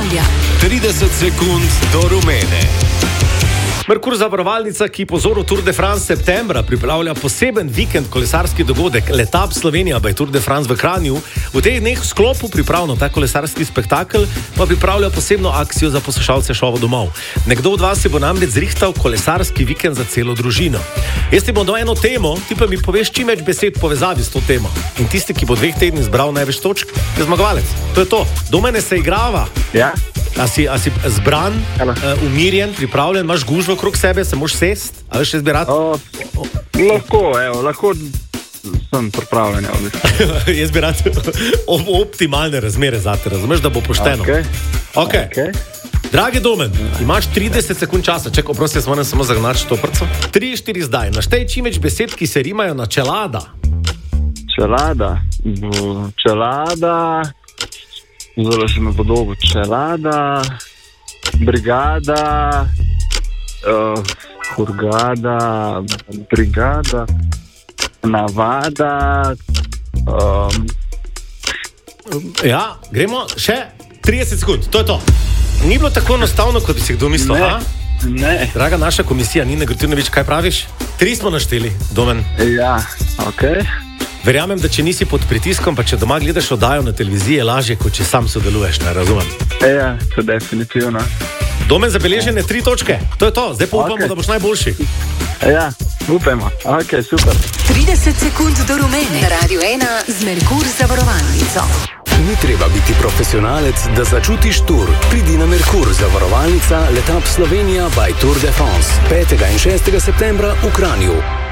Sredozemlja. 30 sekund do rumene. Merkur zavarovalnica, ki po vzoru Tour de France septembra pripravlja poseben vikend kolesarski dogodek Letap Slovenija by Tour de France v Kranju. V teh dneh v sklopu priprav na ta kolesarski spektakel pa pripravlja posebno akcijo za poslušalce šova domov. Nekdo od vas si bo namreč zrihtal kolesarski vikend za celo družino. Jaz ti bom dal eno temo, ti pa mi poveš čim več besed povezavi s to temo. In tisti, ki bo 2 tednih zbral največ točk, je zmagovalec. To je to. Do mene se igrava. Ja. A si zbran, umirjen, pripravljen, imaš gužvo okrog sebe, se moš sest, ali še zbirati? Lahko sem pripravljen. Je zbirati optimalne razmere zate, razumeš, da bo pošteno. Okay. Dragi Domen, imaš 30 sekund časa, čekaj, oprosti, jaz moram samo zagnati štoprco. 3-4 zdaj, naštej čim več besed, ki se rimajo na čelada. Čelada, zelo se me podobo, čelada, brigada, hurgada, brigada, navada. Ja, gremo še 30 sekund, to je to. Ni bilo tako enostavno, kot bi si kdo mislil, Ne. Draga naša komisija, Nina Grutinovič, kaj praviš? 3 smo našteli, Domen. Ja, okej. Verjamem, da če nisi pod pritiskom, pa če doma gledaš oddajo na televiziji, je lažje, kot če sam sodeluješ, ne razumem. Ja, to definitivno. Domen, zabeležene 3 točke, to je to, zdaj pa upamo, da boš najboljši. Ja, upamo, super. 30 sekund do rumene. Na Radio 1 z Merkur zavarovalnico. Ni treba biti profesionalec, da začutiš Tour. Pridi na Merkur zavarovalnica Letap Slovenija by Tour de France 5. in 6. septembra v Kranju.